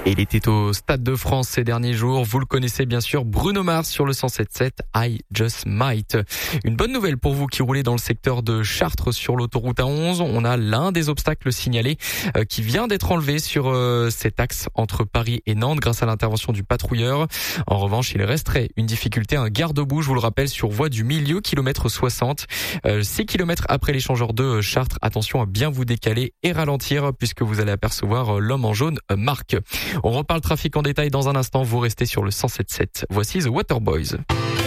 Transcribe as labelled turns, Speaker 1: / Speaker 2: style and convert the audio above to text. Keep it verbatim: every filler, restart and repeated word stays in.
Speaker 1: Et il était au Stade de France ces derniers jours. Vous le connaissez bien sûr, Bruno Mars sur le cent sept sept, I Just Might. Une bonne nouvelle pour vous qui roulez dans le secteur de Chartres sur l'autoroute A onze. On a l'un des obstacles signalés euh, qui vient d'être enlevé sur euh, cet axe entre Paris et Nantes grâce à l'intervention du patrouilleur. En revanche, il resterait une difficulté, un garde-boue, je vous le rappelle, sur voie du milieu, kilomètre soixante. Euh, six kilomètres après l'échangeur de Chartres. Attention à bien vous décaler et ralentir puisque vous allez apercevoir l'homme en jaune, Marc. On reparle trafic en détail dans un instant. Vous restez sur le cent sept sept. Voici The Waterboys.